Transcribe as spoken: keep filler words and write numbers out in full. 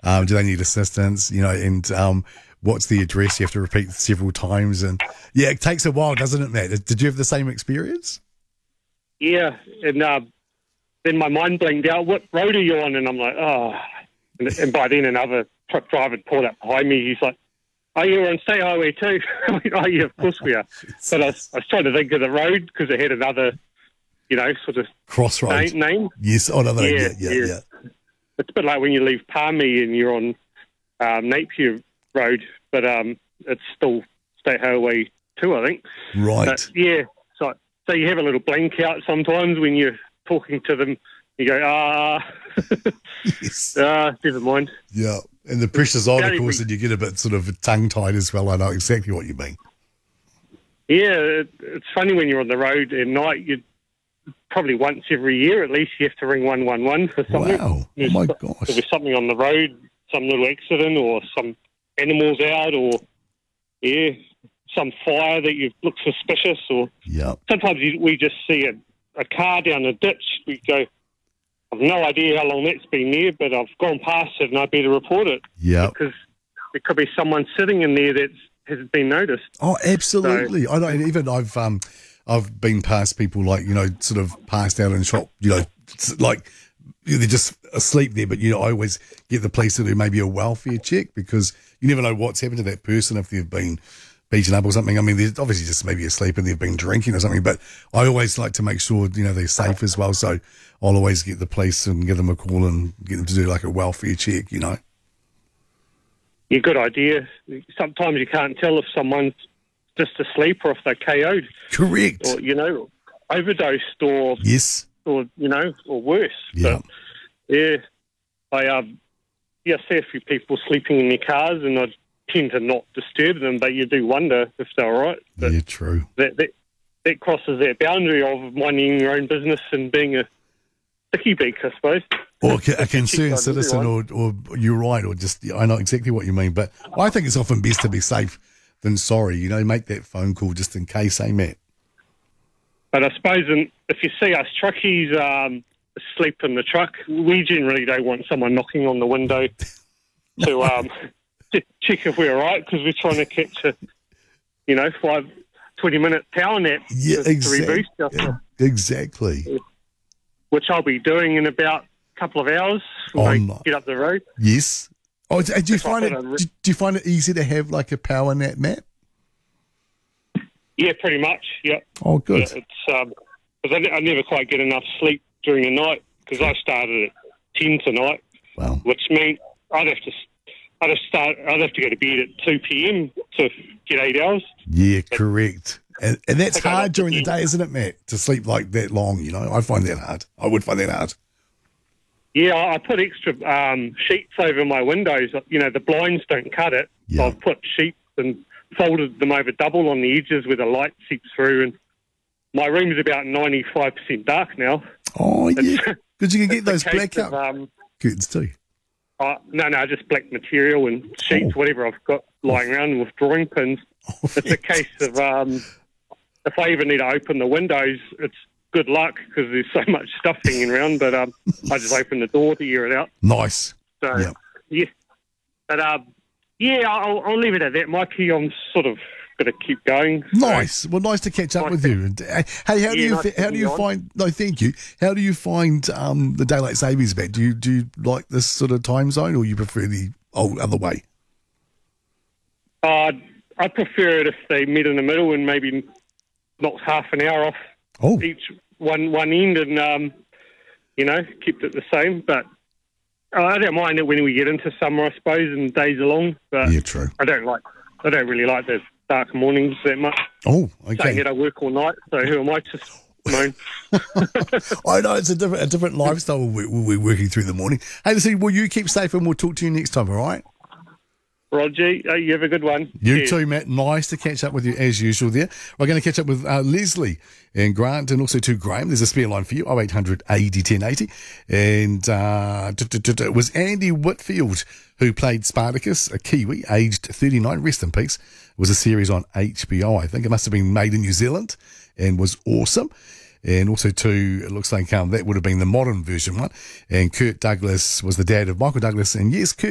Um, do they need assistance? You know, and um, what's the address? You have to repeat several times, and yeah, it takes a while, doesn't it, Matt? Did you have the same experience? Yeah, and uh, then my mind blanked out. What road are you on? And I'm like, oh. And, and by then another truck driver pulled up behind me. He's like, oh, you're on State Highway too? I went, oh, yeah, of course we are. But I was, I was trying to think of the road because it had another, you know, sort of crossroads name. name. Yes, oh, no, no, yeah, yeah, yeah, yeah, yeah. It's a bit like when you leave Palmy and you're on um, Napier Road, but um, it's still State Highway two, I think. Right. But, yeah, so, so you have a little blank out sometimes when you're talking to them. You go, ah, yes. ah, never mind. Yeah, and the pressure's on, of course, we, and you get a bit sort of tongue-tied as well. I know exactly what you mean. Yeah, it, it's funny when you're on the road at night. You probably once every year at least you have to ring one one one for something. Wow! There's, oh my gosh! There's something on the road, some little accident, or some animals out, or yeah, some fire that you look suspicious, or yeah. Sometimes you, we just see a, a car down a ditch. We go, I've no idea how long that's been there, but I've gone past it and I better report it. Yeah. Because there could be someone sitting in there that hasn't been noticed. Oh, absolutely. So, I know. And even I've um, I've been past people like you know, sort of passed out in shop. You know, like they're just asleep there. But you know, I always get the police to do maybe a welfare check because you never know what's happened to that person if they've been beaten up or something. I mean, they're obviously just maybe asleep and they've been drinking or something, but I always like to make sure, you know, they're safe as well. So I'll always get the police and give them a call and get them to do like a welfare check, you know. Yeah, good idea. Sometimes you can't tell if someone's just asleep or if they're K O'd. Correct. Or, you know, overdosed or, yes, or you know, or worse. Yeah. But, yeah. I, um, yeah, see a few people sleeping in their cars and I tend to not disturb them, but you do wonder if they're all right. But yeah, true. That, that that crosses that boundary of minding your own business and being a sticky beak, I suppose. Or a concerned citizen, or, or you're right, or just, I know exactly what you mean, but I think it's often best to be safe than sorry, you know, make that phone call just in case, eh, Matt? But I suppose in, if you see us truckies um, asleep in the truck, we generally don't want someone knocking on the window to... Um, check if we're all right because we're trying to catch a, you know, five, twenty minute power nap yeah, to, exactly. to reboost us. Yeah, exactly. Which I'll be doing in about a couple of hours when oh, I no. get up the road. Yes. Oh, do, do you find it? Re- do, do you find it easy to have like a power nap, Matt? Yeah, pretty much. Yeah. Oh, good. Yeah, it's um, because I, I never quite get enough sleep during the night because I started at ten tonight. Wow. Which means I'd have to. I'd have, start, I'd have to go to bed at two p.m. to get eight hours. Yeah, correct. And, and that's hard during the day, isn't it, Matt, to sleep like that long, you know? I find that hard. I would find that hard. Yeah, I put extra um, sheets over my windows. You know, the blinds don't cut it. Yeah. So I've put sheets and folded them over double on the edges where the light seeps through. And my room's about ninety-five percent dark now. Oh, yeah. Because you can get those blackout um, curtains too. Uh, no, no, just black material and sheets, oh. whatever I've got lying around with drawing pins. Oh, it's a case of um, if I ever need to open the windows, it's good luck because there's so much stuff hanging around, but um, I just open the door to air it out. Nice. So, yep. yeah. But, um, yeah, I'll, I'll leave it at that, Mikey. I'm sort of going to keep going. Nice. So. Well, nice to catch up nice with you. And, uh, hey, how do yeah, you nice how do you find? No, thank you. How do you find um, the daylight savings back? Do you do you like this sort of time zone, or you prefer the old other way? Uh, I prefer it if they met in the middle and maybe knocked half an hour off oh. each one one end, and um, you know, kept it the same. But uh, I don't mind it when we get into summer, I suppose, and days are long. But yeah, true. I don't like. I don't really like the dark mornings that much. Oh, okay. Saying that I work all night, so who am I to moan? I know it's a different a different lifestyle we're, we're working through the morning. Hey, listen, will you keep safe and we'll talk to you next time, all right? Roger, uh, you have a good one. You Cheers. too, Matt. Nice to catch up with you as usual there. We're going to catch up with uh, Leslie and Grant and also to Graham. There's a spare line for you, oh eight hundred eighty ten eighty. And uh, it was Andy Whitfield who played Spartacus, a Kiwi, aged thirty-nine. Rest in peace. It was a series on H B O, I think. It must have been made in New Zealand and was awesome. And also, too, it looks like um, that would have been the modern version one. And Kurt Douglas was the dad of Michael Douglas. And yes, Kurt